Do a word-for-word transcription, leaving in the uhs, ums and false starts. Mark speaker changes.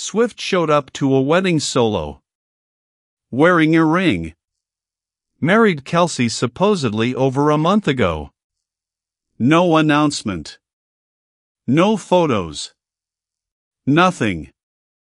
Speaker 1: Swift showed up to a wedding solo, wearing a ring. Married Kelsey supposedly over a month ago. No announcement. No photos. Nothing.